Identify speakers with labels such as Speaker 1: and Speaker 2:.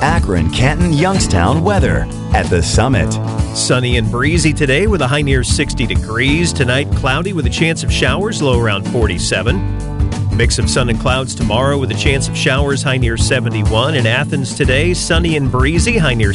Speaker 1: Akron, Canton, Youngstown weather at the Summit.
Speaker 2: Sunny and breezy today with a high near 60 degrees. Tonight, cloudy with a chance of showers, low around 47. Mix of sun and clouds tomorrow with a chance of showers, high near 71. In Athens today, sunny and breezy, high near